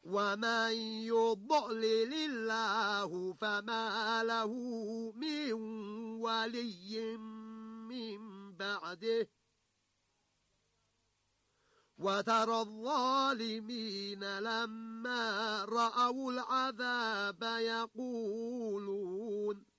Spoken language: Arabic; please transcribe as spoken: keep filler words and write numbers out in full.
ومن يضلل الله فما له من ولي من بعده وترى الظالمين لما رأوا العذاب يقولون